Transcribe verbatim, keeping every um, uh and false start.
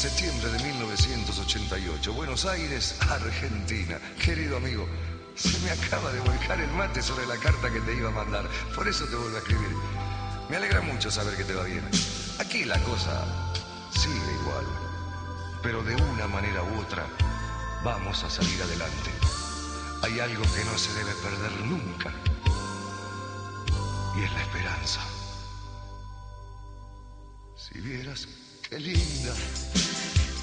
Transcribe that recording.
septiembre de mil novecientos ochenta y ocho, Buenos Aires, Argentina. Querido amigo, se me acaba de volcar el mate sobre la carta que te iba a mandar. Por eso te vuelvo a escribir. Me alegra mucho saber que te va bien. Aquí la cosa sigue igual, pero de una manera u otra vamos a salir adelante. Hay algo que no se debe perder nunca, y es la esperanza.